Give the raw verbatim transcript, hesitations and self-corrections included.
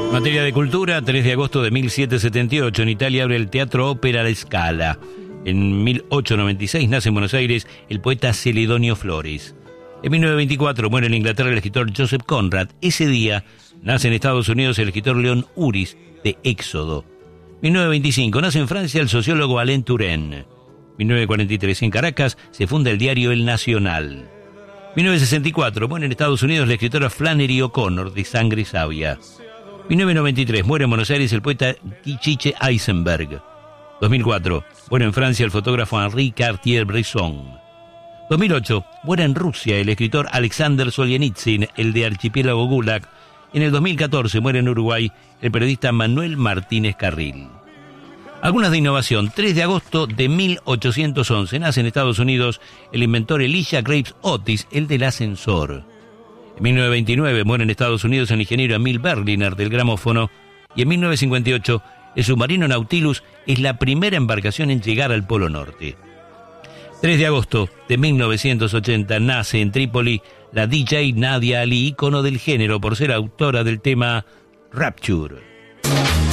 En materia de cultura, tres de agosto de mil setecientos setenta y ocho, en Italia abre el Teatro Ópera La Scala. En mil ochocientos noventa y seis nace en Buenos Aires el poeta Celedonio Flores. En mil novecientos veinticuatro muere en Inglaterra el escritor Joseph Conrad. Ese día nace en Estados Unidos el escritor León Uris, de Éxodo. mil novecientos veinticinco nace en Francia el sociólogo Alain Touraine. mil novecientos cuarenta y tres en Caracas se funda el diario El Nacional. mil novecientos sesenta y cuatro muere en Estados Unidos la escritora Flannery O'Connor, de Sangre Sabia. mil novecientos noventa y tres muere en Buenos Aires el poeta Chiche Eisenberg. dos mil cuatro muere en Francia el fotógrafo Henri Cartier-Bresson. dos mil ocho muere en Rusia el escritor Alexander Solzhenitsyn, el de Archipiélago Gulag. En el dos mil catorce muere en Uruguay el periodista Manuel Martínez Carril. Algunas de innovación. tres de agosto de mil ochocientos once nace en Estados Unidos el inventor Elisha Graves Otis, el del ascensor. En mil novecientos veintinueve muere en Estados Unidos el ingeniero Emil Berliner, del gramófono. Y en mil novecientos cincuenta y ocho el submarino Nautilus es la primera embarcación en llegar al Polo Norte. tres de agosto de mil novecientos ochenta nace en Trípoli la D J Nadia Ali, ícono del género por ser autora del tema Rapture.